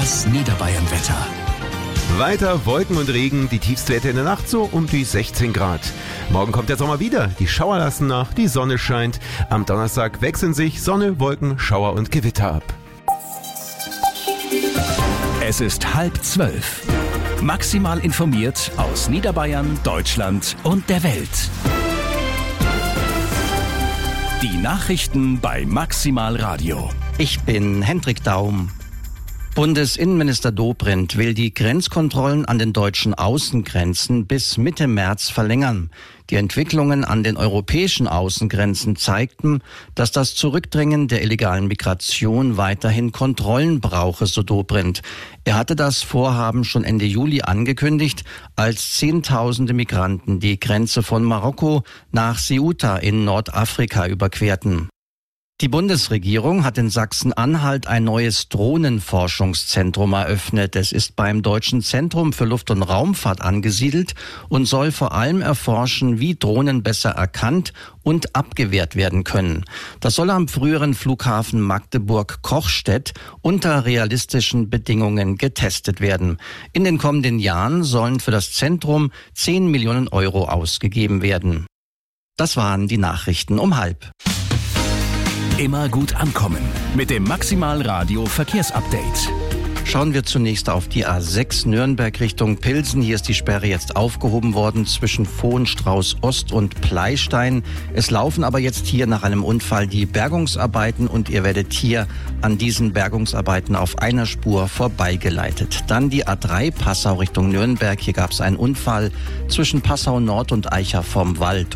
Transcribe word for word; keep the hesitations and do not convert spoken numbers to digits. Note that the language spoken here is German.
Das Niederbayern-Wetter. Weiter Wolken und Regen, die Tiefstwerte in der Nacht so um die sechzehn Grad. Morgen kommt der Sommer wieder, die Schauer lassen nach, die Sonne scheint. Am Donnerstag wechseln sich Sonne, Wolken, Schauer und Gewitter ab. Es ist halb zwölf. Maximal informiert aus Niederbayern, Deutschland und der Welt. Die Nachrichten bei Maximal Radio. Ich bin Hendrik Daum. Bundesinnenminister Dobrindt will die Grenzkontrollen an den deutschen Außengrenzen bis Mitte März verlängern. Die Entwicklungen an den europäischen Außengrenzen zeigten, dass das Zurückdrängen der illegalen Migration weiterhin Kontrollen brauche, so Dobrindt. Er hatte das Vorhaben schon Ende Juli angekündigt, als Zehntausende Migranten die Grenze von Marokko nach Ceuta in Nordafrika überquerten. Die Bundesregierung hat in Sachsen-Anhalt ein neues Drohnenforschungszentrum eröffnet. Es ist beim Deutschen Zentrum für Luft- und Raumfahrt angesiedelt und soll vor allem erforschen, wie Drohnen besser erkannt und abgewehrt werden können. Das soll am früheren Flughafen Magdeburg-Kochstedt unter realistischen Bedingungen getestet werden. In den kommenden Jahren sollen für das Zentrum zehn Millionen Euro ausgegeben werden. Das waren die Nachrichten um halb. Immer gut ankommen mit dem Maximal Radio Verkehrsupdate. Schauen wir zunächst auf die A sechs Nürnberg Richtung Pilsen. Hier ist die Sperre jetzt aufgehoben worden zwischen Vohenstrauß Ost und Pleistein. Es laufen aber jetzt hier nach einem Unfall die Bergungsarbeiten und ihr werdet hier an diesen Bergungsarbeiten auf einer Spur vorbeigeleitet. Dann die A drei Passau Richtung Nürnberg. Hier gab es einen Unfall zwischen Passau Nord und Eicher vom Wald.